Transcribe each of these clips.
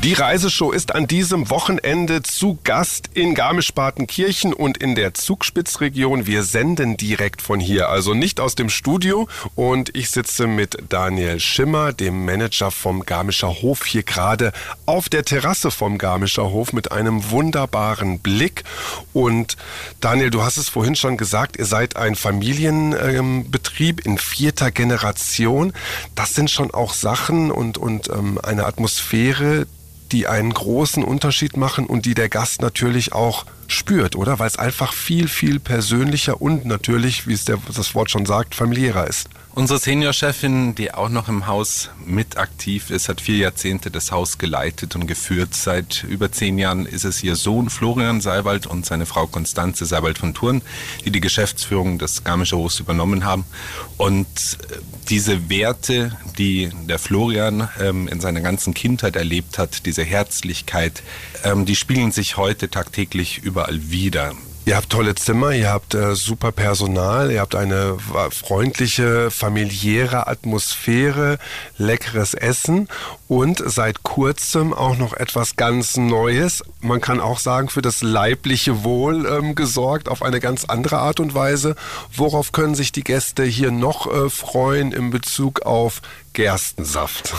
Die Reiseshow ist an diesem Wochenende zu Gast in Garmisch-Partenkirchen und in der Zugspitzregion. Wir senden direkt von hier, also nicht aus dem Studio. Und ich sitze mit Daniel Schimmer, dem Manager vom Garmischer Hof, hier gerade auf der Terrasse vom Garmischer Hof mit einem wunderbaren Blick. Und Daniel, du hast es vorhin schon gesagt, ihr seid ein Familienbetrieb in 4. Generation. Das sind schon auch Sachen und eine Atmosphäre, die einen großen Unterschied machen und die der Gast natürlich auch spürt, oder? Weil es einfach viel, viel persönlicher und natürlich, wie es das Wort schon sagt, familiärer ist. Unsere Seniorchefin, die auch noch im Haus mit aktiv ist, hat 4 Jahrzehnte das Haus geleitet und geführt. Seit über 10 Jahren ist es ihr Sohn Florian Seiwald und seine Frau Konstanze Seiwald von Thurn, die die Geschäftsführung des Garmischer Hofs übernommen haben. Und diese Werte, die der Florian in seiner ganzen Kindheit erlebt hat, diese Herzlichkeit, die spiegeln sich heute tagtäglich überall wieder. Ihr habt tolle Zimmer, ihr habt super Personal, ihr habt eine freundliche, familiäre Atmosphäre, leckeres Essen und seit kurzem auch noch etwas ganz Neues. Man kann auch sagen, für das leibliche Wohl gesorgt auf eine ganz andere Art und Weise. Worauf können sich die Gäste hier noch freuen in Bezug auf Gerstensaft?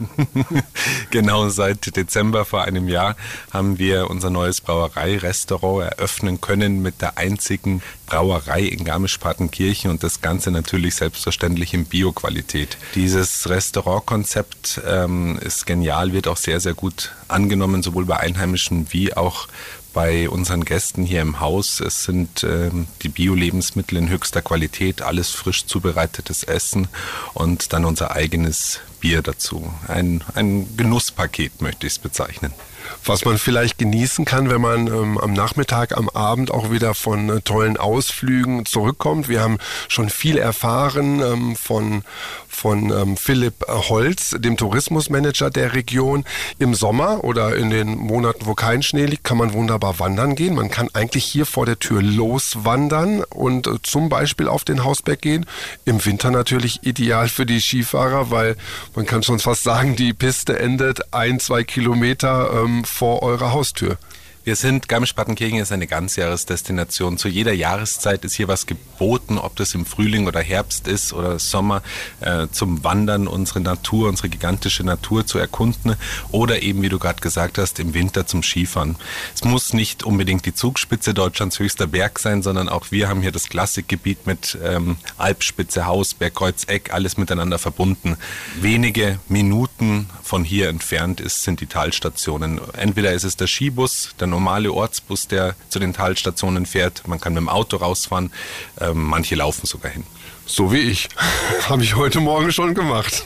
Genau, seit Dezember vor einem Jahr haben wir unser neues Brauerei-Restaurant eröffnen können mit der einzigen Brauerei in Garmisch-Partenkirchen und das Ganze natürlich selbstverständlich in Bio-Qualität. Dieses Restaurantkonzept ist genial, wird auch sehr, sehr gut angenommen, sowohl bei Einheimischen wie auch bei unseren Gästen hier im Haus. Es sind die Bio-Lebensmittel in höchster Qualität, alles frisch zubereitetes Essen und dann unser eigenes Bier dazu. Ein Genusspaket möchte ich es bezeichnen. Was man vielleicht genießen kann, wenn man am Nachmittag, am Abend auch wieder von tollen Ausflügen zurückkommt. Wir haben schon viel erfahren von Philipp Holz, dem Tourismusmanager der Region. Im Sommer oder in den Monaten, wo kein Schnee liegt, kann man wunderbar wandern gehen. Man kann eigentlich hier vor der Tür loswandern und zum Beispiel auf den Hausberg gehen. Im Winter natürlich ideal für die Skifahrer, weil man kann schon fast sagen, die Piste endet 1-2 Kilometer vor eurer Haustür. Garmisch-Partenkirchen ist eine Ganzjahresdestination. Zu jeder Jahreszeit ist hier was geboten, ob das im Frühling oder Herbst ist oder Sommer, zum Wandern, unsere Natur, unsere gigantische Natur zu erkunden oder eben, wie du gerade gesagt hast, im Winter zum Skifahren. Es muss nicht unbedingt die Zugspitze, Deutschlands höchster Berg sein, sondern auch wir haben hier das Klassikgebiet mit Alpspitze, Hausberg, Kreuzeck, alles miteinander verbunden. Wenige Minuten von hier entfernt sind die Talstationen. Entweder ist es der Skibus, der normale Ortsbus, der zu den Talstationen fährt. Man kann mit dem Auto rausfahren. Manche laufen sogar hin. So wie ich. Habe ich heute Morgen schon gemacht.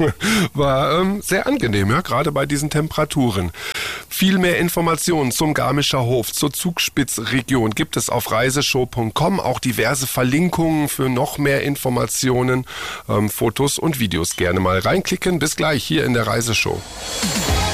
War sehr angenehm, ja, gerade bei diesen Temperaturen. Viel mehr Informationen zum Garmischer Hof, zur Zugspitzregion gibt es auf reiseshow.com. Auch diverse Verlinkungen für noch mehr Informationen, Fotos und Videos. Gerne mal reinklicken. Bis gleich hier in der Reiseshow.